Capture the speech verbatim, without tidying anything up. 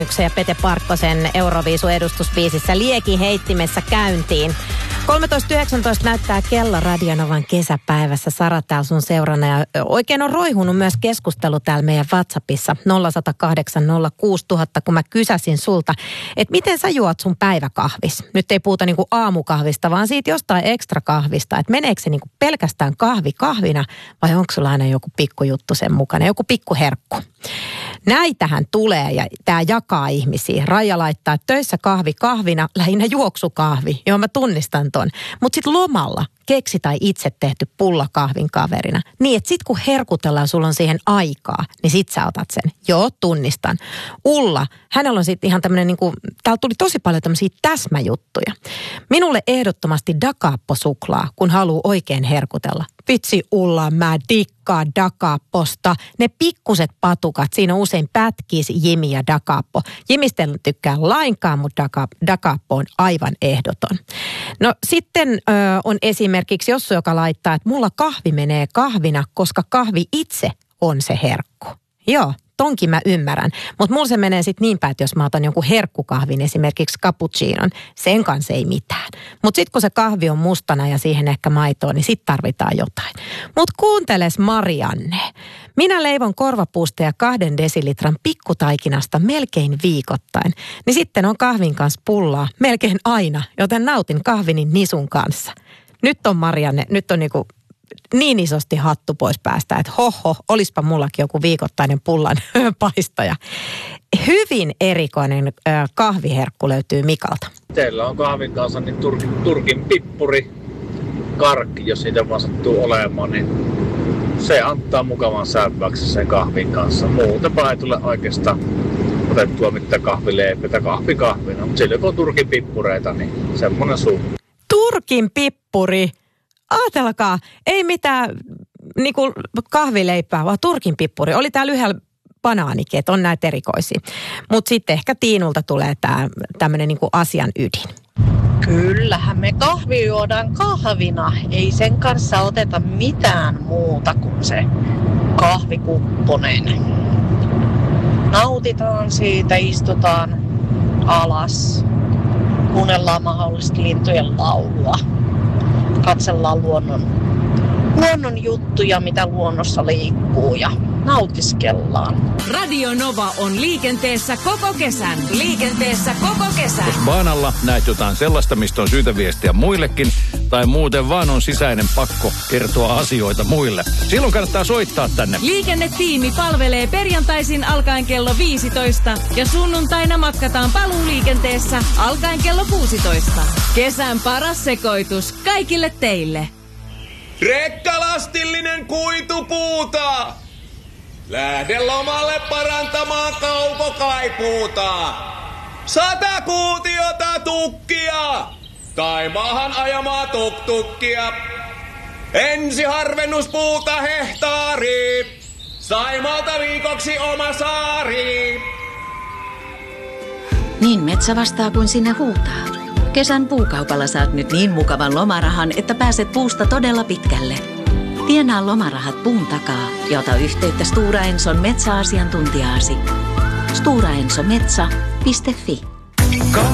ja Pete Parkkosen Euroviisu-edustusbiisissä Lieki heittimessä käyntiin. kolmetoista yhdeksäntoista näyttää kello Radionovan kesäpäivässä. Sara täällä sun seurana ja oikein on roihunut myös keskustelu täällä meidän WhatsAppissa nolla yksi nolla kahdeksan nolla kuusi nolla nolla nolla, kun mä kysäsin sulta, että miten sä juot sun päiväkahvis? Nyt ei puhuta niinku aamukahvista, vaan siitä jostain ekstra kahvista, että meneekö se niinku pelkästään kahvi kahvina vai onko sulla aina joku pikkujuttu sen mukana, joku pikkuherkku? Näitähän tulee ja tämä jakaa ihmisiä. Raija laittaa, että töissä kahvi kahvina, lähinnä juoksukahvi. Joo, mä tunnistan ton. Mutta sitten lomalla keksi tai itse tehty pulla kahvin kaverina. Niin, että sit kun herkutellaan, sulla on siihen aikaa, niin sit sä otat sen. Joo, tunnistan. Ulla, hänellä on sitten ihan tämmöinen niinku, täällä tuli tosi paljon tämmöisiä täsmäjuttuja. Minulle ehdottomasti Dakaappo-suklaa, kun haluaa oikein herkutella. Vitsi Ulla, mä dikkaan Dakaapposta. Ne pikkuset patukat, siinä on usein pätkis, Jimi ja Dakaappo. Jimistä en tykkää lainkaan, mutta Dakaappo on aivan ehdoton. No sitten ö, on esimerkiksi Jossu, joka laittaa, että mulla kahvi menee kahvina, koska kahvi itse on se herkku. Joo. Tonkin mä ymmärrän, mutta mulla se menee sitten niin päin, että jos mä otan jonkun herkkukahvin, esimerkiksi cappuccinon, sen kanssa ei mitään. Mutta sitten kun se kahvi on mustana ja siihen ehkä maitoa, niin sitten tarvitaan jotain. Mutta kuunteles Marianne. Minä leivon korvapuusta ja kahden desilitran pikkutaikinasta melkein viikoittain. Niin sitten on kahvin kanssa pullaa melkein aina, joten nautin kahvinin nisun kanssa. Nyt on Marianne, nyt on niinku niin isosti hattu pois päästä, että hoho, olispa mullakin joku viikoittainen pullan paistaja. Hyvin erikoinen äh, kahviherkku löytyy Mikalta. Teillä on kahvin kanssa niin turkin, turkin pippuri, karkki, jos niitä vaan sattuu olemaan, niin se antaa mukavan sävyksi sen kahvin kanssa. Muutenpa ei tule oikeastaan otettua mitään kahvileipeitä kahvi kahvina, mutta sillä kun on turkin pippureita, niin semmoinen suu. Turkin pippuri? Aatelkaa, ei mitään niinku kahvileipää, vaan turkin pippuri. Oli täällä yhdellä banaanikin, että on näitä erikoisia. Mutta sitten ehkä Tiinulta tulee tää tämmöinen niinku asian ydin. Kyllähän me kahvi juodaan kahvina. Ei sen kanssa oteta mitään muuta kuin se kahvikupponen. Nautitaan siitä, istutaan alas, kuunnellaan mahdollisesti lintujen laulua. Katsellaan luonnon, luonnon juttuja, mitä luonnossa liikkuu ja nautiskellaan. Radio Nova on liikenteessä koko kesän. Liikenteessä koko kesän. Jos baanalla näet jotain sellaista, mistä on syytä viestiä muillekin, tai muuten vaan on sisäinen pakko kertoa asioita muille. Silloin kannattaa soittaa tänne. Liikennetiimi palvelee perjantaisin alkaen kello viisitoista ja sunnuntaina matkataan paluuliikenteessä alkaen kello kuusitoista. Kesän paras sekoitus kaikille teille. Rekkalastillinen kuitupuuta! Lähde lomalle parantamaan kaukokaipuuta! Sata kuutiota tukkia! Tai maahan ajamaa tuktukkia! Ensi harvennuspuuta hehtaari! Saimaalta viikoksi oma saari! Niin metsä vastaa kuin sinne huutaa. Kesän puukaupalla saat nyt niin mukavan lomarahan, että pääset puusta todella pitkälle. Tienaa lomarahat puun takaa ja ota yhteyttä Stora Enson metsäasiantuntijaasi. stora enso metsä piste fi